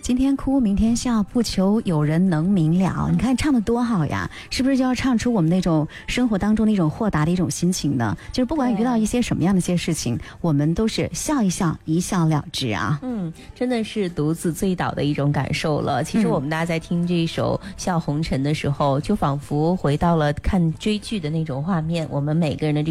今天哭明天笑，不求有人能明了。你看唱得多好呀，是不是就要唱出我们那种生活当中那种豁达的一种心情呢？就是不管遇到一些什么样的一些事情，我们都是笑一笑，一笑了之啊。 真的是独自醉倒的一种感受了。其实我们大家在听这首《笑红尘》的时候，就仿佛回到了看追剧的那种画面，我们每个人的